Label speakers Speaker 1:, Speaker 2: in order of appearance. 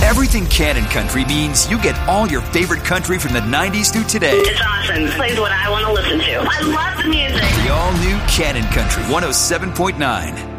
Speaker 1: Everything Cannon Country means you get all your favorite country from the 90s through today.
Speaker 2: It's awesome. It plays what I want to listen to. I love the music.
Speaker 1: The all-new Cannon Country 107.9.